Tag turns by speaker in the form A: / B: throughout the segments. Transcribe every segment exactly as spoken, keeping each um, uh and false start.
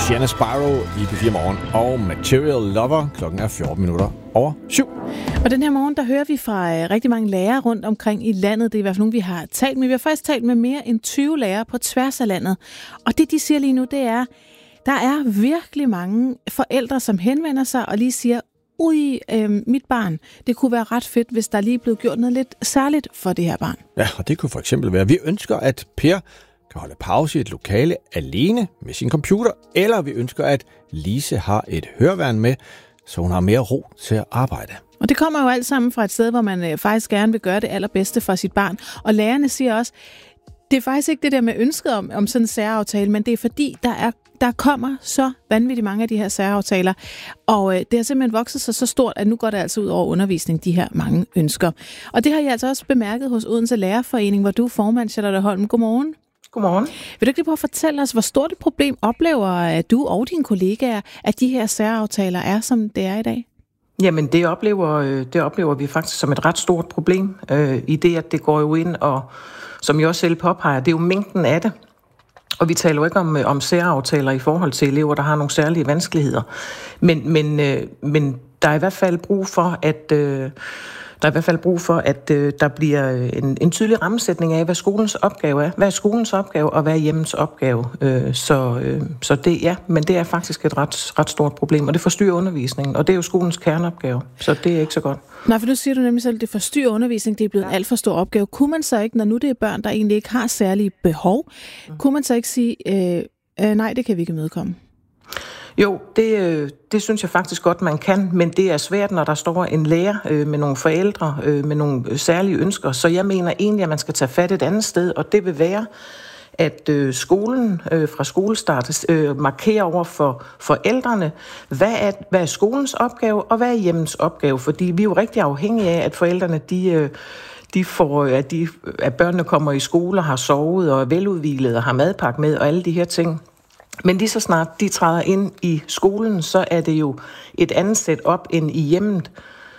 A: Luciana Spyro i P fire Morgen og Material Lover. Klokken er fjorten minutter over syv.
B: Og den her morgen, der hører vi fra øh, rigtig mange lærere rundt omkring i landet. Det er i hvert fald nogen, vi har talt med. Vi har faktisk talt med mere end tyve lærere på tværs af landet. Og det, de siger lige nu, det er, der er virkelig mange forældre, som henvender sig og lige siger, ui, øh, mit barn, det kunne være ret fedt, hvis der lige blev gjort noget lidt særligt for det her barn.
A: Ja, og det kunne for eksempel være, vi ønsker, at Per kan holde pause i et lokale alene med sin computer, eller vi ønsker, at Lise har et høreværn med, så hun har mere ro til at arbejde.
B: Og det kommer jo alt sammen fra et sted, hvor man øh, faktisk gerne vil gøre det allerbedste for sit barn. Og lærerne siger også, det er faktisk ikke det der med ønsket om, om sådan en særaftale, men det er fordi, der er der kommer så vanvittigt mange af de her særaftaler, og øh, det har simpelthen vokset sig så stort, at nu går det altså ud over undervisning, de her mange ønsker. Og det har jeg altså også bemærket hos Odense Lærerforening, hvor du er formand, Charlotte Holm. Godmorgen.
C: Godmorgen.
B: Vil du ikke lige prøve at fortælle os, hvor stort et problem oplever du og dine kollegaer, at de her særaftaler er, som det er i dag?
C: Jamen, det oplever, det oplever vi faktisk som et ret stort problem, øh, i det, at det går jo ind, og som jeg også selv påpeger, det er jo mængden af det. Og vi taler jo ikke om, om særaftaler i forhold til elever, der har nogle særlige vanskeligheder. Men, men, øh, men der er i hvert fald brug for, at øh, der er i hvert fald brug for, at øh, der bliver en, en tydelig rammesætning af, hvad skolens opgave er. Hvad er skolens opgave, og hvad er hjemmens opgave? Øh, så, øh, så det, ja, men det er faktisk et ret, ret stort problem, og det forstyrrer undervisningen, og det er jo skolens kerneopgave, så det er ikke så godt.
B: Nej, for nu siger du nemlig selv, at det forstyrrer undervisningen, det er blevet en alt for stor opgave. Kunne man så ikke, når nu det er børn, der egentlig ikke har særlige behov, mm. kunne man så ikke sige, øh, øh, nej, det kan vi ikke imødekomme?
C: Jo, det, det synes jeg faktisk godt, man kan, men det er svært, når der står en lærer øh, med nogle forældre, øh, med nogle særlige ønsker. Så jeg mener egentlig, at man skal tage fat et andet sted, og det vil være, at øh, skolen øh, fra skolestart øh, markerer over for forældrene, hvad er, hvad er skolens opgave, og hvad er hjemmens opgave. Fordi vi er jo rigtig afhængige af, at forældrene de... Øh, De får, at, de, at børnene kommer i skole og har sovet og er veludhvilet og har madpakke med og alle de her ting. Men lige så snart de træder ind i skolen, så er det jo et andet setup end i hjemmet.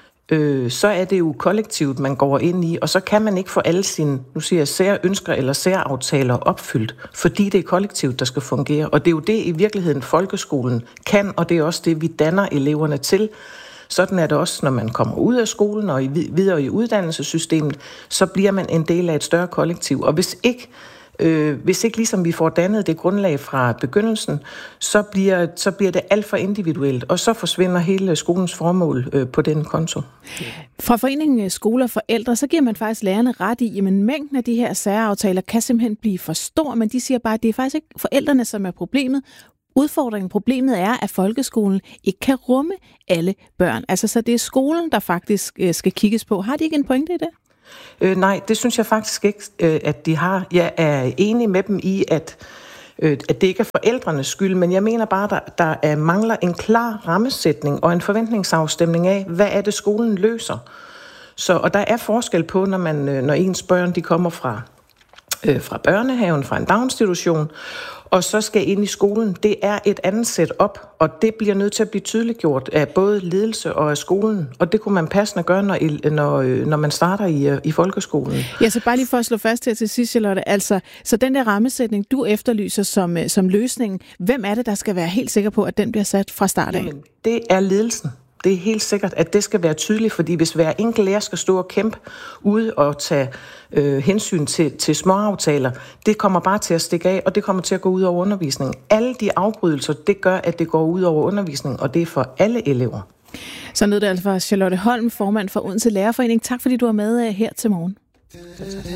C: Øh, så er det jo kollektivt, man går ind i, og så kan man ikke få alle sine, nu siger jeg, særønsker eller særaftaler opfyldt, fordi det er kollektivt, der skal fungere. Og det er jo det i virkeligheden folkeskolen kan, og det er også det, vi danner eleverne til. Sådan er det også, når man kommer ud af skolen og videre i uddannelsessystemet, så bliver man en del af et større kollektiv. Og hvis ikke, øh, hvis ikke ligesom vi får dannet det grundlag fra begyndelsen, så bliver, så bliver det alt for individuelt, og så forsvinder hele skolens formål øh, på den konto.
B: Fra Foreningen Skoler og Forældre, så giver man faktisk lærerne ret i, at mængden af de her særaftaler kan simpelthen blive for stor, men de siger bare, at det er faktisk ikke forældrene, som er problemet. Udfordringen, problemet er, at folkeskolen ikke kan rumme alle børn. Altså, så det er skolen, der faktisk øh, skal kigges på. Har de ikke en pointe i det?
C: Øh, nej, det synes jeg faktisk ikke, øh, at de har. Jeg er enig med dem i, at, øh, at det ikke er forældrenes skyld, men jeg mener bare, at der, der er, mangler en klar rammesætning og en forventningsafstemning af, hvad er det, skolen løser. Så, og der er forskel på, når, man, når ens børn de kommer fra, øh, fra børnehaven, fra en daginstitution, og så skal ind i skolen. Det er et andet setup, og det bliver nødt til at blive tydeliggjort af både ledelse og af skolen. Og det kunne man passende gøre, når, når, når man starter i, i folkeskolen.
B: Ja, så bare lige for at slå fast her til sidst, Charlotte. Altså, så den der rammesætning, du efterlyser som, som løsning, hvem er det, der skal være helt sikker på, at den bliver sat fra start af?
C: Jamen, det er ledelsen. Det er helt sikkert, at det skal være tydeligt, fordi hvis hver enkelt lærer skal stå og kæmpe ude og tage øh, hensyn til, til småaftaler, det kommer bare til at stikke af, og det kommer til at gå ud over undervisningen. Alle de afbrydelser, det gør, at det går ud over undervisningen, og det er for alle elever.
B: Så nød det altså for Charlotte Holm, formand for Odense Lærerforening. Tak fordi du var med her til morgen.